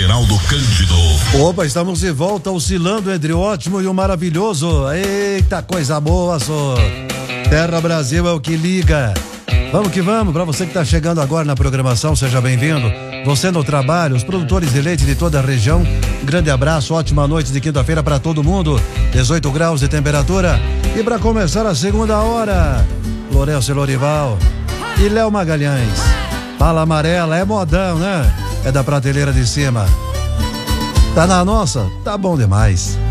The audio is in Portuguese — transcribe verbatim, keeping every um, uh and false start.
Geraldo Cândido. Opa, estamos de volta, oscilando entre o ótimo e o maravilhoso. Eita, coisa boa, só. Terra Brasil é o que liga. Vamos que vamos, para você que está chegando agora na programação, seja bem-vindo. Você no trabalho, os produtores de leite de toda a região, grande abraço, ótima noite de quinta-feira para todo mundo, dezoito graus de temperatura. E para começar a segunda hora, Lourenço Lorival e Léo Magalhães. Bala amarela, é modão, né? É da prateleira de cima. Tá na nossa? Tá bom demais.